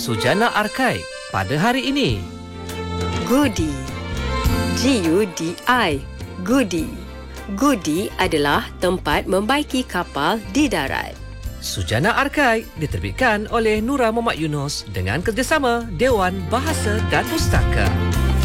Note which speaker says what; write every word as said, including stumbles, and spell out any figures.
Speaker 1: Sujana Arkai pada hari ini.
Speaker 2: Gudi. G U D I. Gudi. Gudi adalah tempat membaiki kapal di darat.
Speaker 1: Sujana Arkai diterbitkan oleh Nura Muhammad Yunus dengan kerjasama Dewan Bahasa dan Pustaka.